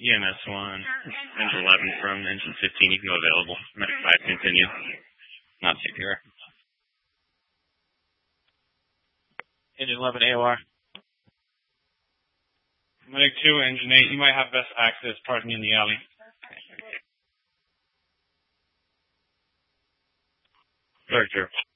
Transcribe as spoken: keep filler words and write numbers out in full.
E M S one, engine eleven from engine fifteen, you can go available. Medic five, continue. Not C P R. Engine eleven, A O R. Medic two, engine eight, you might have best access, parking in the alley. Roger.